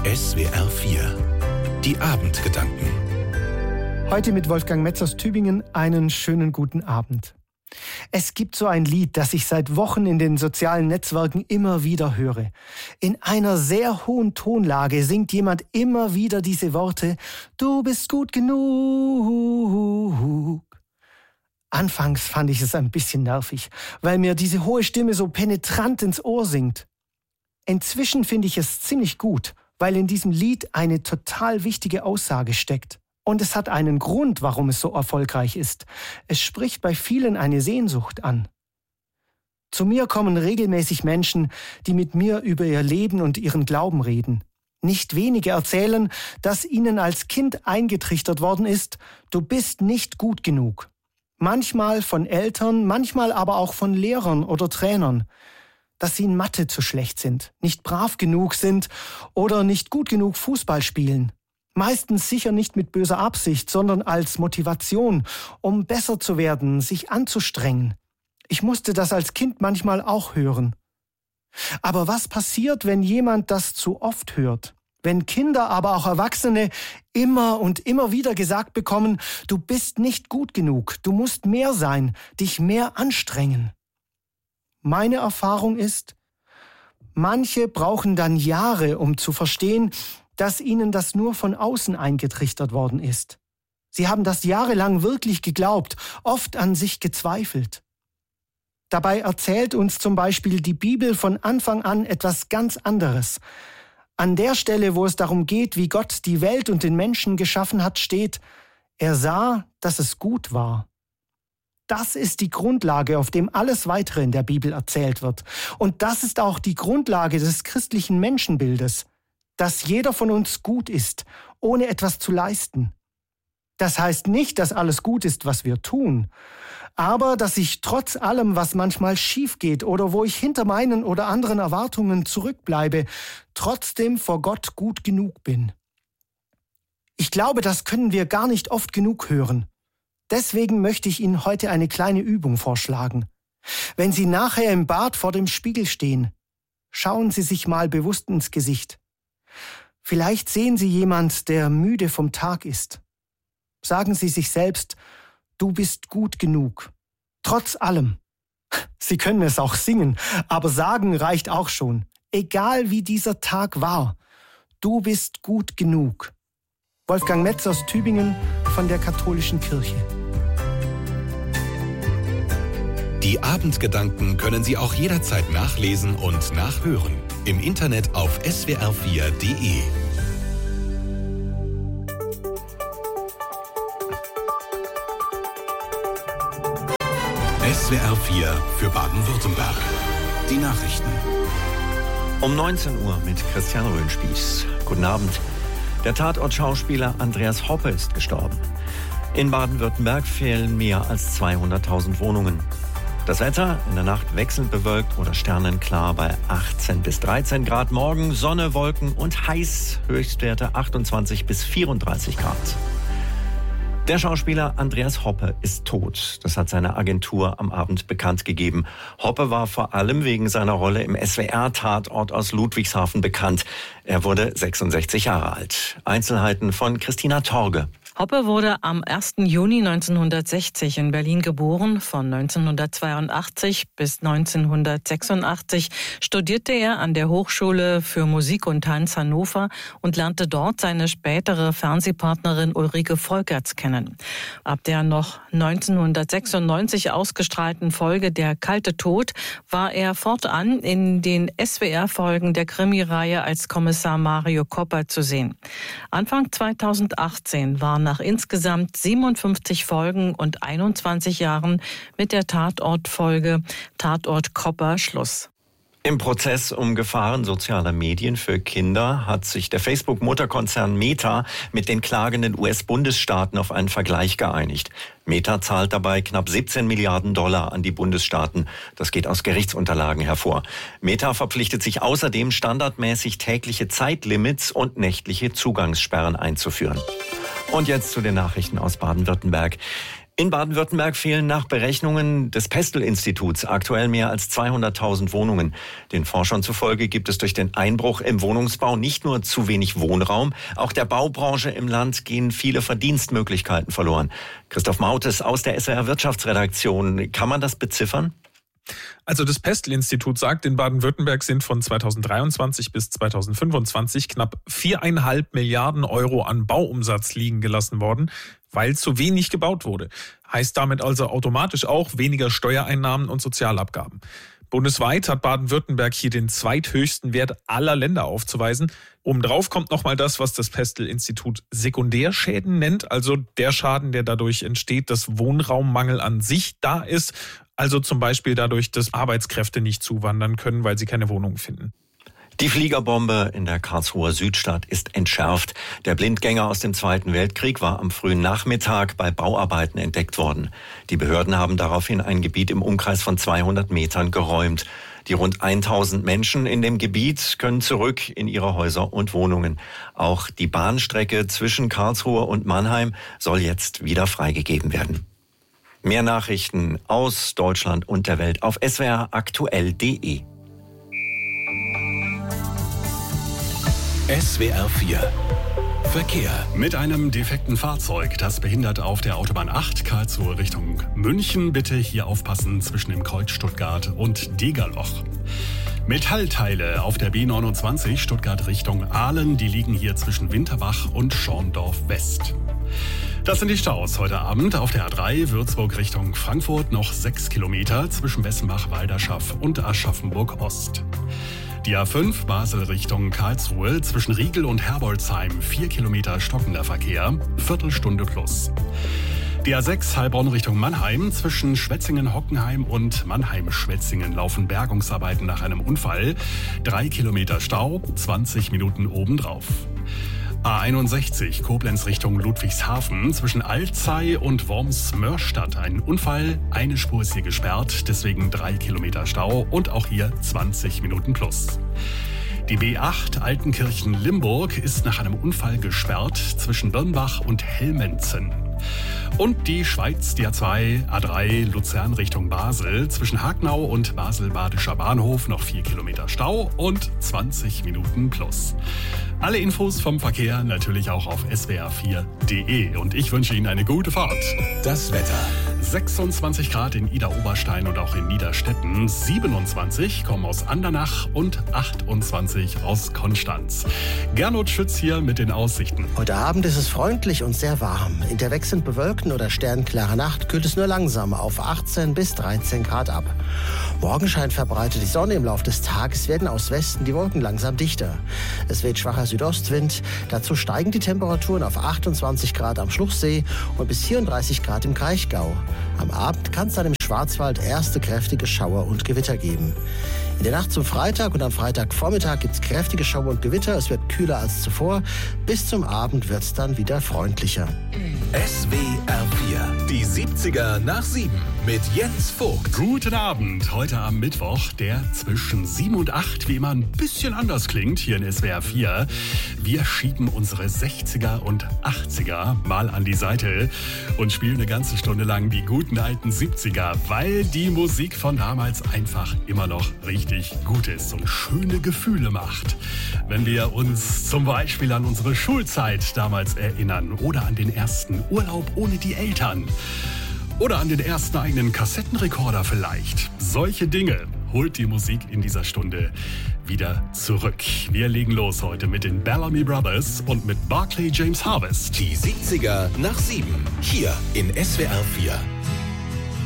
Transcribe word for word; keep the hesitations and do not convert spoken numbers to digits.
S W R vier. Die Abendgedanken. Heute mit Wolfgang Metz aus Tübingen einen schönen guten Abend. Es gibt so ein Lied, das ich seit Wochen in den sozialen Netzwerken immer wieder höre. In einer sehr hohen Tonlage singt jemand immer wieder diese Worte: Du bist gut genug. Anfangs fand ich es ein bisschen nervig, weil mir diese hohe Stimme so penetrant ins Ohr singt. Inzwischen finde ich es ziemlich gut, weil in diesem Lied eine total wichtige Aussage steckt. Und es hat einen Grund, warum es so erfolgreich ist. Es spricht bei vielen eine Sehnsucht an. Zu mir kommen regelmäßig Menschen, die mit mir über ihr Leben und ihren Glauben reden. Nicht wenige erzählen, dass ihnen als Kind eingetrichtert worden ist: Du bist nicht gut genug. Manchmal von Eltern, manchmal aber auch von Lehrern oder Trainern. Dass sie in Mathe zu schlecht sind, nicht brav genug sind oder nicht gut genug Fußball spielen. Meistens sicher nicht mit böser Absicht, sondern als Motivation, um besser zu werden, sich anzustrengen. Ich musste das als Kind manchmal auch hören. Aber was passiert, wenn jemand das zu oft hört? Wenn Kinder, aber auch Erwachsene immer und immer wieder gesagt bekommen: Du bist nicht gut genug, du musst mehr sein, dich mehr anstrengen. Meine Erfahrung ist, manche brauchen dann Jahre, um zu verstehen, dass ihnen das nur von außen eingetrichtert worden ist. Sie haben das jahrelang wirklich geglaubt, oft an sich gezweifelt. Dabei erzählt uns zum Beispiel die Bibel von Anfang an etwas ganz anderes. An der Stelle, wo es darum geht, wie Gott die Welt und den Menschen geschaffen hat, steht: Er sah, dass es gut war. Das ist die Grundlage, auf dem alles Weitere in der Bibel erzählt wird. Und das ist auch die Grundlage des christlichen Menschenbildes, dass jeder von uns gut ist, ohne etwas zu leisten. Das heißt nicht, dass alles gut ist, was wir tun, aber dass ich trotz allem, was manchmal schief geht oder wo ich hinter meinen oder anderen Erwartungen zurückbleibe, trotzdem vor Gott gut genug bin. Ich glaube, das können wir gar nicht oft genug hören. Deswegen möchte ich Ihnen heute eine kleine Übung vorschlagen. Wenn Sie nachher im Bad vor dem Spiegel stehen, schauen Sie sich mal bewusst ins Gesicht. Vielleicht sehen Sie jemand, der müde vom Tag ist. Sagen Sie sich selbst: Du bist gut genug. Trotz allem. Sie können es auch singen, aber sagen reicht auch schon. Egal wie dieser Tag war, du bist gut genug. Wolfgang Metz aus Tübingen von der Katholischen Kirche. Die Abendgedanken können Sie auch jederzeit nachlesen und nachhören. Im Internet auf S W R vier Punkt de. S W R vier für Baden-Württemberg. Die Nachrichten. Um neunzehn Uhr mit Christian Röhnspieß. Guten Abend. Der Tatort-Schauspieler Andreas Hoppe ist gestorben. In Baden-Württemberg fehlen mehr als zweihunderttausend Wohnungen. Das Wetter in der Nacht wechselnd bewölkt oder sternenklar bei achtzehn bis dreizehn Grad. Morgen Sonne, Wolken und heiß. Höchstwerte achtundzwanzig bis vierunddreißig Grad. Der Schauspieler Andreas Hoppe ist tot. Das hat seine Agentur am Abend bekannt gegeben. Hoppe war vor allem wegen seiner Rolle im S W R-Tatort aus Ludwigshafen bekannt. Er wurde sechsundsechzig Jahre alt. Einzelheiten von Christina Torge. Hoppe wurde am ersten Juni neunzehnhundertsechzig in Berlin geboren. Von neunzehnhundertzweiundachtzig bis neunzehnhundertsechsundachtzig studierte er an der Hochschule für Musik und Tanz Hannover und lernte dort seine spätere Fernsehpartnerin Ulrike Volkerts kennen. Ab der noch neunzehnhundertsechsundneunzig ausgestrahlten Folge Der kalte Tod war er fortan in den S W R-Folgen der Krimireihe als Kommissar Mario Kopper zu sehen. Anfang zweitausendachtzehn war nach insgesamt siebenundfünfzig Folgen und einundzwanzig Jahren mit der Tatortfolge Tatort Kopper Schluss. Im Prozess um Gefahren sozialer Medien für Kinder hat sich der Facebook-Mutterkonzern Meta mit den klagenden U S-Bundesstaaten auf einen Vergleich geeinigt. Meta zahlt dabei knapp siebzehn Milliarden Dollar an die Bundesstaaten. Das geht aus Gerichtsunterlagen hervor. Meta verpflichtet sich außerdem, standardmäßig tägliche Zeitlimits und nächtliche Zugangssperren einzuführen. Und jetzt zu den Nachrichten aus Baden-Württemberg. In Baden-Württemberg fehlen nach Berechnungen des Pestel-Instituts aktuell mehr als zweihunderttausend Wohnungen. Den Forschern zufolge gibt es durch den Einbruch im Wohnungsbau nicht nur zu wenig Wohnraum, auch der Baubranche im Land gehen viele Verdienstmöglichkeiten verloren. Christoph Mautes aus der S W R Wirtschaftsredaktion. Kann man das beziffern? Also das Pestel-Institut sagt, in Baden-Württemberg sind von zweitausenddreiundzwanzig bis zweitausendfünfundzwanzig knapp viereinhalb Milliarden Euro an Bauumsatz liegen gelassen worden, weil zu wenig gebaut wurde. Heißt damit also automatisch auch weniger Steuereinnahmen und Sozialabgaben. Bundesweit hat Baden-Württemberg hier den zweithöchsten Wert aller Länder aufzuweisen. Obendrauf kommt nochmal das, was das Pestel-Institut Sekundärschäden nennt, also der Schaden, der dadurch entsteht, dass Wohnraummangel an sich da ist. Also zum Beispiel dadurch, dass Arbeitskräfte nicht zuwandern können, weil sie keine Wohnung finden. Die Fliegerbombe in der Karlsruher Südstadt ist entschärft. Der Blindgänger aus dem Zweiten Weltkrieg war am frühen Nachmittag bei Bauarbeiten entdeckt worden. Die Behörden haben daraufhin ein Gebiet im Umkreis von zweihundert Metern geräumt. Die rund tausend Menschen in dem Gebiet können zurück in ihre Häuser und Wohnungen. Auch die Bahnstrecke zwischen Karlsruhe und Mannheim soll jetzt wieder freigegeben werden. Mehr Nachrichten aus Deutschland und der Welt auf S W R aktuell punkt de. S W R vier Verkehr. Mit einem defekten Fahrzeug, das behindert auf der Autobahn acht Karlsruhe Richtung München. Bitte hier aufpassen zwischen dem Kreuz Stuttgart und Degerloch. Metallteile auf der B neunundzwanzig Stuttgart Richtung Aalen, die liegen hier zwischen Winterbach und Schorndorf West. Das sind die Staus heute Abend auf der A drei Würzburg Richtung Frankfurt, noch sechs Kilometer zwischen Wessenbach, Walderschaff und Aschaffenburg Ost. Die A fünf Basel Richtung Karlsruhe zwischen Riegel und Herbolzheim, vier Kilometer stockender Verkehr, Viertelstunde plus. Die A sechs Heilbronn Richtung Mannheim zwischen Schwetzingen-Hockenheim und Mannheim-Schwetzingen laufen Bergungsarbeiten nach einem Unfall, drei Kilometer Stau, zwanzig Minuten obendrauf. A einundsechzig Koblenz Richtung Ludwigshafen zwischen Alzey und Worms-Mörstadt ein Unfall. Eine Spur ist hier gesperrt, deswegen drei Kilometer Stau und auch hier zwanzig Minuten plus. Die B acht Altenkirchen-Limburg ist nach einem Unfall gesperrt zwischen Birnbach und Helmenzen. Und die Schweiz, die A zwei, A drei Luzern Richtung Basel zwischen Hagnau und Basel-Badischer Bahnhof noch vier Kilometer Stau und zwanzig Minuten plus. Alle Infos vom Verkehr natürlich auch auf S W R vier punkt de und ich wünsche Ihnen eine gute Fahrt. Das Wetter. sechsundzwanzig Grad in Idar-Oberstein und auch in Niederstetten, siebenundzwanzig kommen aus Andernach und achtundzwanzig aus Konstanz. Gernot Schütz hier mit den Aussichten. Heute Abend ist es freundlich und sehr warm. In der wechselnd bewölkten oder sternklaren Nacht kühlt es nur langsam auf achtzehn bis dreizehn Grad ab. Morgen scheint verbreitet die Sonne. Im Laufe des Tages werden aus Westen die Wolken langsam dichter. Es weht schwacher Südostwind. Dazu steigen die Temperaturen auf achtundzwanzig Grad am Schluchsee und bis vierunddreißig Grad im Kraichgau. Am Abend kann es dann im Schwarzwald erste kräftige Schauer und Gewitter geben. In der Nacht zum Freitag und am Freitagvormittag gibt es kräftige Schauer und Gewitter. Es wird kühler als zuvor. Bis zum Abend wird es dann wieder freundlicher. S W R vier, die siebziger nach sieben mit Jens Vogt. Guten Abend, heute am Mittwoch, der zwischen sieben und acht wie immer ein bisschen anders klingt hier in S W R vier. Wir schieben unsere sechziger und achtziger mal an die Seite und spielen eine ganze Stunde lang die guten alten siebziger, weil die Musik von damals einfach immer noch richtig gut ist und schöne Gefühle macht. Wenn wir uns zum Beispiel an unsere Schulzeit damals erinnern oder an den ersten Urlaub ohne die Eltern oder an den ersten eigenen Kassettenrekorder vielleicht. Solche Dinge holt die Musik in dieser Stunde wieder zurück. Wir legen los heute mit den Bellamy Brothers und mit Barclay James Harvest. Die siebziger nach sieben, hier in S W R vier.